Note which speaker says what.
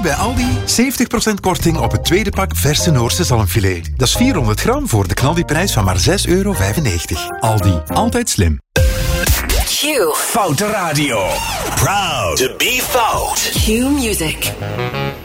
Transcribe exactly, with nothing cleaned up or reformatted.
Speaker 1: bij Aldi zeventig procent korting op het tweede pak verse Noorse zalmfilet. Dat is vierhonderd gram voor de knaldiprijs van maar zes euro vijfennegentig. Aldi, altijd slim.
Speaker 2: Q.
Speaker 3: Foute Radio. Proud to be fout.
Speaker 2: Q Music.